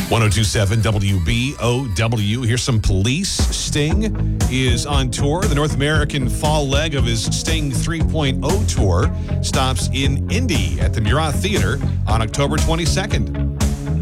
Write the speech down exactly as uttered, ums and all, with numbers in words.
ten twenty-seven W B O W. Here's some Police. Sting is on tour. The North American fall leg of his Sting three point oh tour stops in Indy at the Murat Theater on October twenty-second.